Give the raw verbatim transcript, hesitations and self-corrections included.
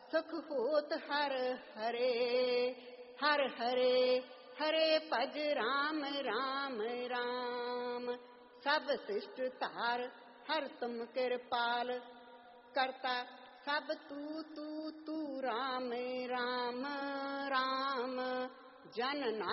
सुख होत हर हरे, हर हरे हरे भज राम राम राम। सब शिष्ट तार हर तुम कृपाल, करता सब तू तू तू राम राम राम। जन